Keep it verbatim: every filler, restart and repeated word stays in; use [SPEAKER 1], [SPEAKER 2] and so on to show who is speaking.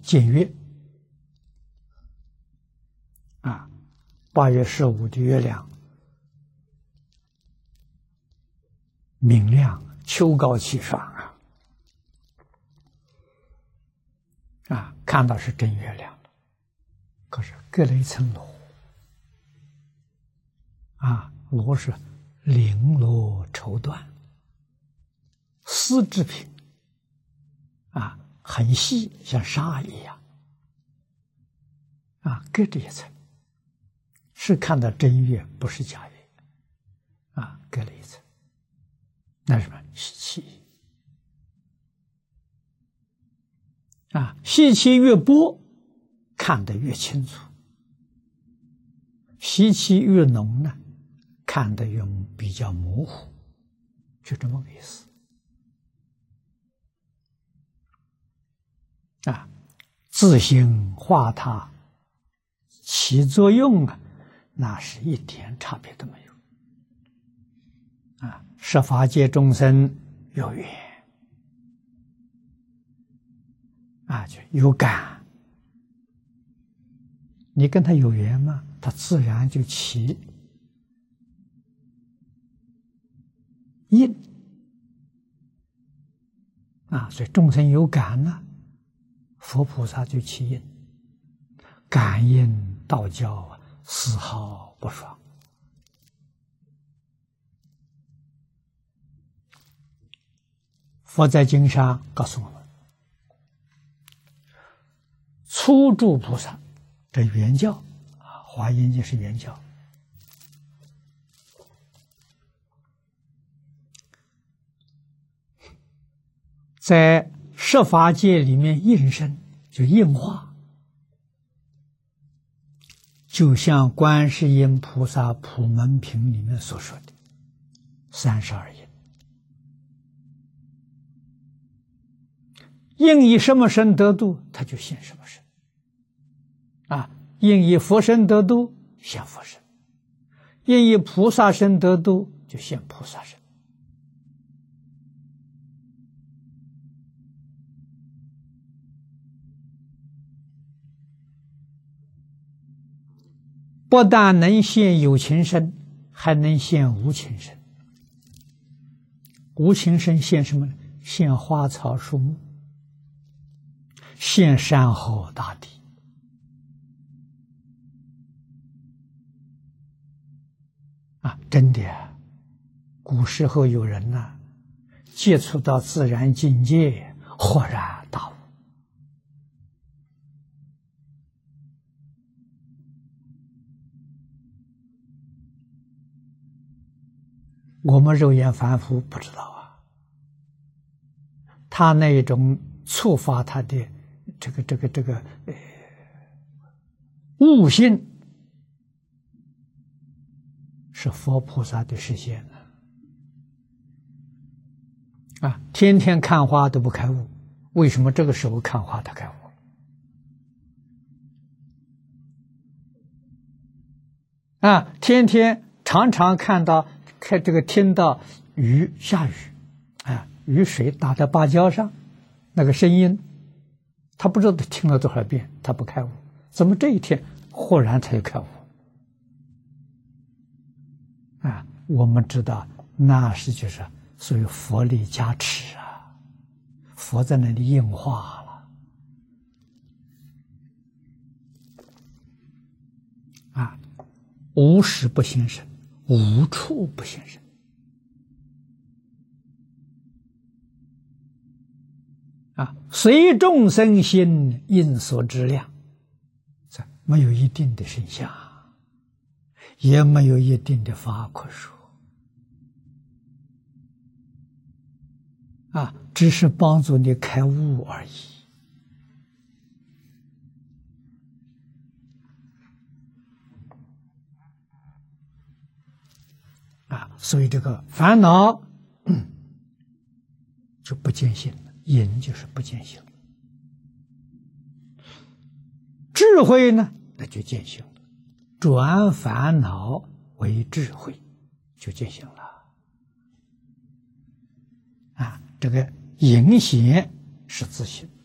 [SPEAKER 1] 见月啊，八月十五的月亮明亮，秋高气爽啊！啊，看到是真月亮了，可是隔了一层罗啊，罗是绫罗绸缎，丝制品啊，很细，像纱一样啊，隔着一层，是看到真月，不是假月啊，隔了一层，那是什么？稀奇啊，稀奇越薄，看得越清楚；稀奇越浓呢，看得越比较模糊，就这么个意思啊。自行化他起作用啊，那是一点差别都没有啊。十法界众生有缘啊，就有感，你跟他有缘吗？他自然就起应啊，所以众生有感呢，佛菩萨就起应，感应道交啊，丝毫不爽。佛在经上告诉我们，初住菩萨，这原教啊，华严经是原教，在十法界里面应身，就应化，就像观世音菩萨普门品里面所说的三十二应。应以什么身得度，他就现什么身啊；应以佛身得度，现佛身；应以菩萨身得度，就现菩萨身。不但能现有情身，还能现无情身。无情身现什么呢？现花草树木，现山河大地啊！真的啊，古时候有人呢、啊，接触到自然境界，豁然大悟。我们肉眼凡夫不知道啊，他那种触发他的这个这个这个呃悟性，是佛菩萨的实现啊！天天看花都不开悟，为什么这个时候看花他开悟？啊，天天常常看到。看这个听到雨下雨，啊，雨水打在芭蕉上，那个声音，他不知道他听了多少遍，他不开悟，怎么这一天忽然他就开悟？啊，我们知道那是就是属于佛力加持啊，佛在那里应化了，啊，无时不现身。无处不现身啊！随众生心应所知量，没有一定的生相，也没有一定的法可说啊，只是帮助你开悟而已。啊，所以这个烦恼、嗯、就不见性了，因就是不见性了。智慧呢，那就见性了，转烦恼为智慧，就见性了。啊，这个隐显是自性，